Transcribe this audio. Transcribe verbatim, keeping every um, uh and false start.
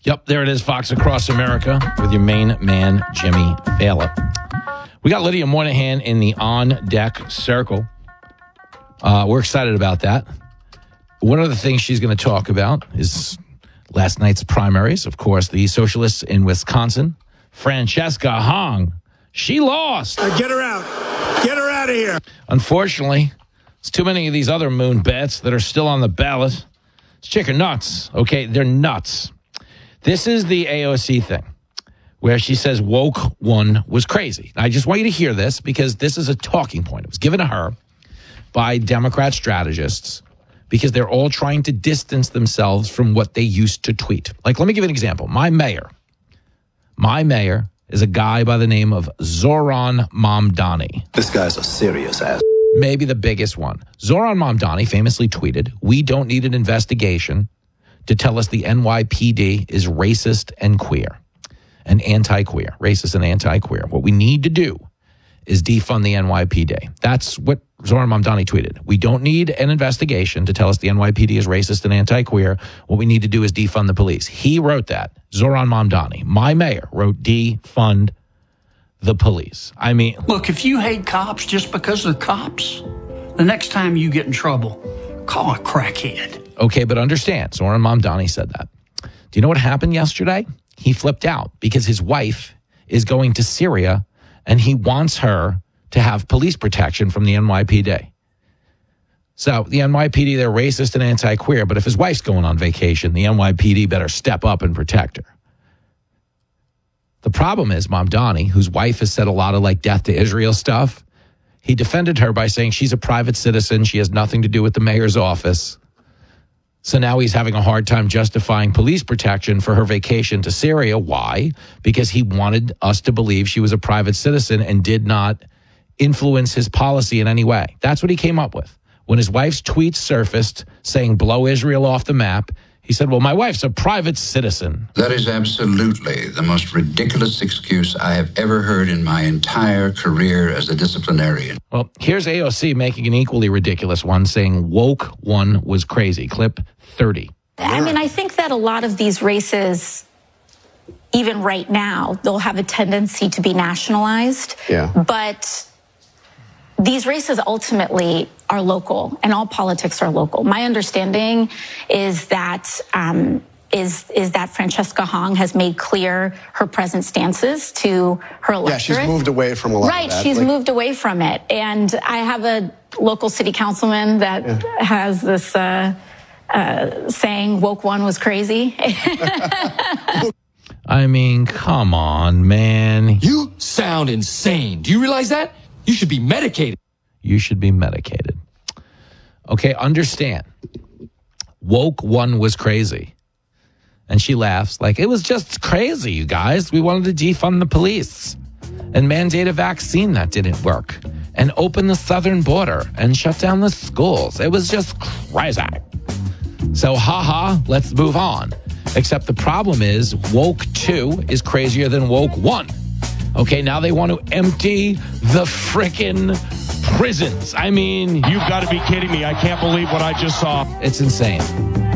Yep, there it is, Fox Across America with your main man, Jimmy Failla. We got Lydia Moynihan in the on-deck circle. Uh, we're excited about that. One of the things she's going to talk about is last night's primaries. Of course, the socialists in Wisconsin. Francesca Hong, she lost. Uh, get her out. Get her out of here. Unfortunately, there's too many of these other moon bets that are still on the ballot. It's chicken nuts. Okay, they're nuts. This is the A O C thing where she says woke one was crazy. I just want you to hear this because this is a talking point. It was given to her by Democrat strategists because they're all trying to distance themselves from what they used to tweet. Like, let me give you an example. My mayor, my mayor is a guy by the name of Zoran Mamdani. This guy's a serious ass. Maybe the biggest one. Zoran Mamdani famously tweeted, "We don't need an investigation to tell us the N Y P D is racist and queer, and anti-queer, racist and anti-queer. What we need to do is defund the N Y P D." That's what Zoran Mamdani tweeted. "We don't need an investigation to tell us the N Y P D is racist and anti-queer. What we need to do is defund the police." He wrote that. Zoran Mamdani, my mayor, wrote defund the police. I mean, look, if you hate cops just because they're cops, the next time you get in trouble, call a crackhead. Okay, but understand, Zoran Mamdani said that. Do you know what happened yesterday? He flipped out because his wife is going to Syria and he wants her to have police protection from the N Y P D. So the N Y P D, they're racist and anti-queer, but if his wife's going on vacation, the N Y P D better step up and protect her. The problem is Mamdani, whose wife has said a lot of like death to Israel stuff, he defended her by saying she's a private citizen. She has nothing to do with the mayor's office. So now he's having a hard time justifying police protection for her vacation to Syria. Why? Because he wanted us to believe she was a private citizen and did not influence his policy in any way. That's what he came up with. When his wife's tweets surfaced saying blow Israel off the map, he said, well, my wife's a private citizen. That is absolutely the most ridiculous excuse I have ever heard in my entire career as a disciplinarian. Well, here's A O C making an equally ridiculous one, saying woke one was crazy. Clip thirty. I mean, I think that a lot of these races, even right now, they'll have a tendency to be nationalized. Yeah. But these races ultimately are local, and all politics are local. My understanding is that um, is is that Francesca Hong has made clear her present stances to her electorate. Yeah, she's moved away from a lot right, of that. Right, she's like, moved away from it. And I have a local city councilman that yeah. has this uh, uh, saying, woke one was crazy. I mean, come on, man. You sound insane. Do you realize that? You should be medicated. You should be medicated. Okay, understand. Woke one was crazy. And she laughs like, it was just crazy, you guys. We wanted to defund the police and mandate a vaccine that didn't work and open the southern border and shut down the schools. It was just crazy. So, haha, let's move on. Except the problem is woke two is crazier than woke one. Okay, now they want to empty the frickin' prisons. I mean, you've got to be kidding me. I can't believe what I just saw. It's insane.